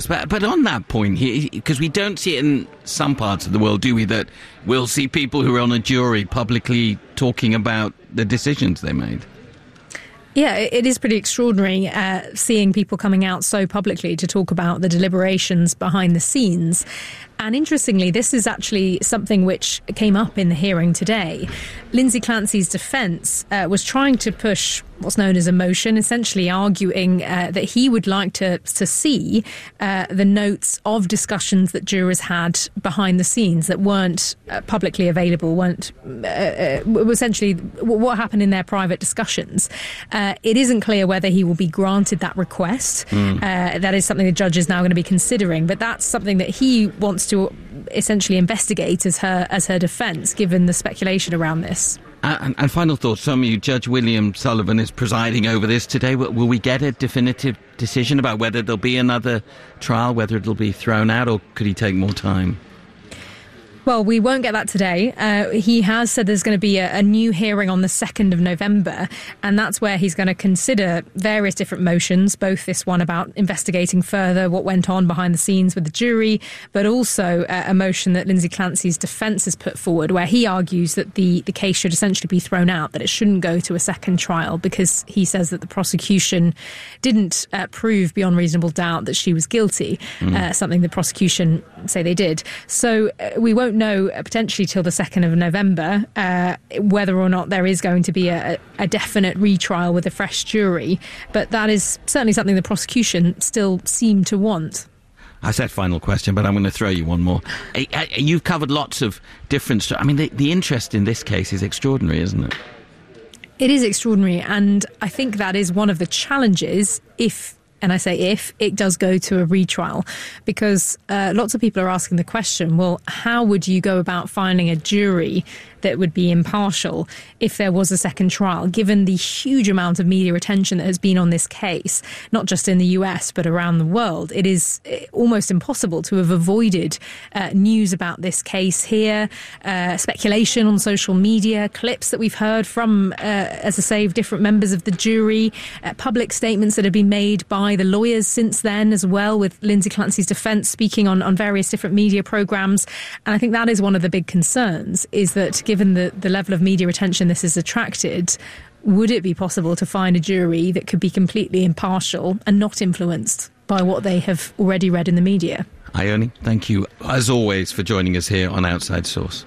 But on that point, because we don't see it in some parts of the world, do we, that we'll see people who are on a jury publicly talking about the decisions they made? Yeah, it is pretty extraordinary seeing people coming out so publicly to talk about the deliberations behind the scenes. And interestingly, this is actually something which came up in the hearing today. Lindsay Clancy's defence was trying to push what's known as a motion, essentially arguing that he would like to see the notes of discussions that jurors had behind the scenes that weren't publicly available, weren't essentially what happened in their private discussions. It isn't clear whether he will be granted that request. That is something the judge is now going to be considering, but that's something that he wants to essentially investigate as her defence, given the speculation around this. And final thoughts from you. Judge William Sullivan is presiding over this today. Will we get a definitive decision about whether there'll be another trial, whether it'll be thrown out, or could he take more time? Well, we won't get that today. He has said there's going to be a new hearing on the 2nd of November, and that's where he's going to consider various different motions, both this one about investigating further what went on behind the scenes with the jury, but also a motion that Lindsay Clancy's defence has put forward, where he argues that the case should essentially be thrown out, that it shouldn't go to a second trial, because he says that the prosecution didn't prove beyond reasonable doubt that she was guilty, something the prosecution say they did. So we won't know potentially till the 2nd of November whether or not there is going to be a definite retrial with a fresh jury, but that is certainly something the prosecution still seem to want. I said final question, but I'm going to throw you one more. You've covered lots of different... I mean, the interest in this case is extraordinary, isn't it? It is extraordinary, and I think that is one of the challenges and I say if it does go to a retrial, because lots of people are asking the question, well, how would you go about finding a jury that would be impartial if there was a second trial, given the huge amount of media attention that has been on this case, not just in the US, but around the world? It is almost impossible to have avoided news about this case here, speculation on social media, clips that we've heard from, as I say, different members of the jury, public statements that have been made by the lawyers since then as well, with Lindsay Clancy's defence speaking on various different media programmes. And I think that is one of the big concerns, is that given the level of media attention this has attracted, would it be possible to find a jury that could be completely impartial and not influenced by what they have already read in the media? Ione, thank you, as always, for joining us here on Outside Source.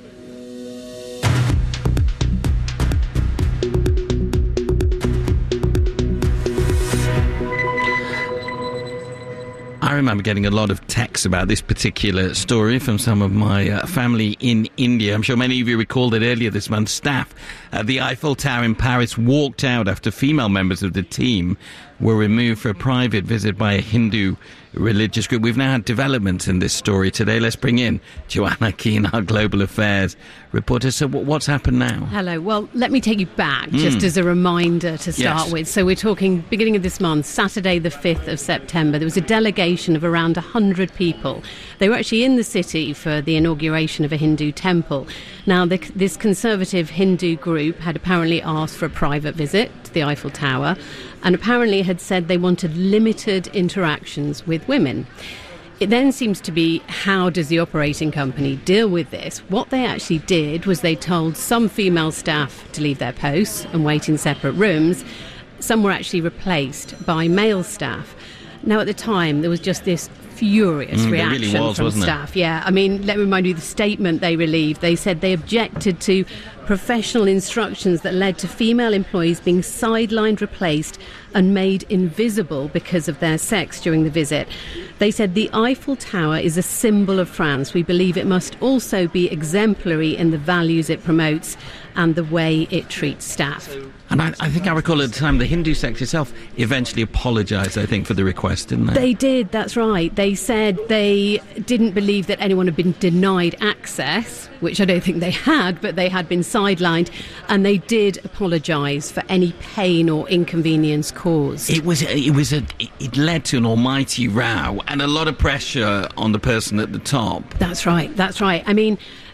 I remember getting a lot of texts about this particular story from some of my family in India. I'm sure many of you recall that earlier this month, staff at the Eiffel Tower in Paris walked out after female members of the team were removed for a private visit by a Hindu religious group. We've now had developments in this story today. Let's bring in Joanna Keane, our Global Affairs reporter. So what's happened now? Hello. Well, let me take you back just as a reminder to start with. So we're talking beginning of this month, Saturday the 5th of September. There was a delegation of around 100 people. They were actually in the city for the inauguration of a Hindu temple. Now, this conservative Hindu group had apparently asked for a private visit to the Eiffel Tower, and apparently had said they wanted limited interactions with women. It then seems to be, how does the operating company deal with this? What they actually did was they told some female staff to leave their posts and wait in separate rooms. Some were actually replaced by male staff. Now, at the time, there was just this furious reaction from staff. Yeah, I mean, let me remind you the statement they relieved. They said they objected to professional instructions that led to female employees being sidelined, replaced and made invisible because of their sex during the visit. They said the Eiffel Tower is a symbol of France. We believe it must also be exemplary in the values it promotes and the way it treats staff. And I think I recall at the time the Hindu sect itself eventually apologised, I think, for the request, didn't they? They did, that's right. They said they didn't believe that anyone had been denied access, which I don't think they had, but they had been sidelined, and they did apologise for any pain or inconvenience caused. It led to an almighty row and a lot of pressure on the person at the top. That's right. I mean,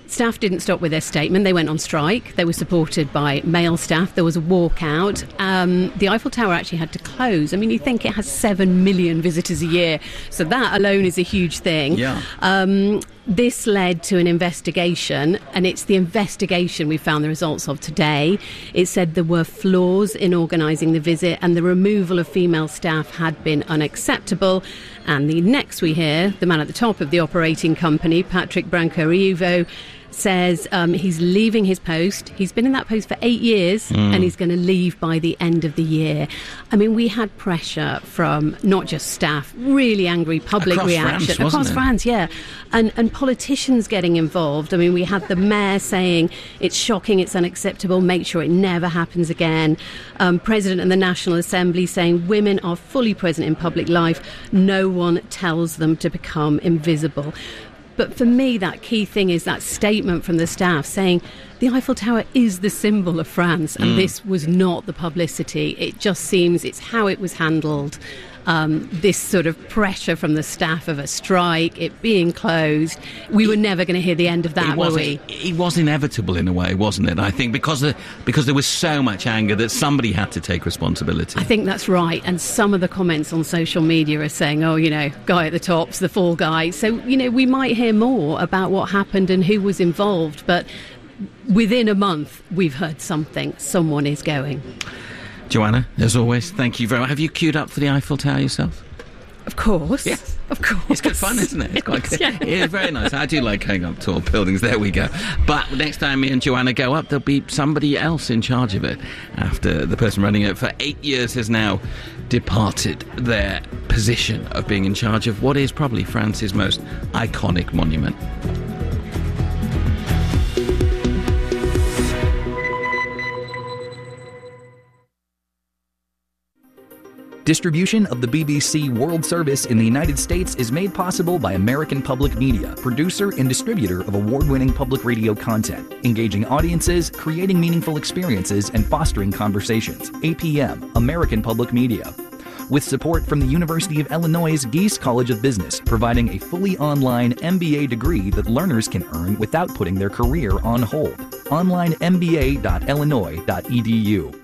Staff didn't stop with their statement. They went on strike. They were supported by male staff. There was a walkout. The Eiffel Tower actually had to close. I mean, you think it has 7 million visitors a year, so that alone is a huge thing. Yeah. This led to an investigation, and it's the investigation we found the results of today. It said there were flaws in organising the visit, and the removal of female staff had been unacceptable. And the next we hear, the man at the top of the operating company, Patrick Branco-Riuvo, says he's leaving his post. He's been in that post for 8 years and he's going to leave by the end of the year. I mean, we had pressure from not just staff, really angry public reaction. Across France, yeah. And politicians getting involved. I mean, we had the mayor saying it's shocking, it's unacceptable, make sure it never happens again. President of the National Assembly saying women are fully present in public life. No one tells them to become invisible. But for me, that key thing is that statement from the staff saying the Eiffel Tower is the symbol of France, and this was not the publicity. It just seems it's how it was handled. This sort of pressure from the staff of a strike, it being closed. We were never going to hear the end of that, were we? It was inevitable in a way, wasn't it? I think because there was so much anger that somebody had to take responsibility. I think that's right. And some of the comments on social media are saying, oh, guy at the top's the fall guy. So, we might hear more about what happened and who was involved. But within a month, we've heard something. Someone is going. Joanna, as always, thank you very much. Have you queued up for the Eiffel Tower yourself? Of course. Yes. Of course. It's good fun, isn't it? It's quite good. Yeah. It's very nice. I do like going up tall buildings. There we go. But next time me and Joanna go up, there'll be somebody else in charge of it after the person running it for 8 years has now departed their position of being in charge of what is probably France's most iconic monument. Distribution of the BBC World Service in the United States is made possible by American Public Media, producer and distributor of award-winning public radio content, engaging audiences, creating meaningful experiences, and fostering conversations. APM, American Public Media. With support from the University of Illinois' Geese College of Business, providing a fully online MBA degree that learners can earn without putting their career on hold. onlinemba.illinois.edu.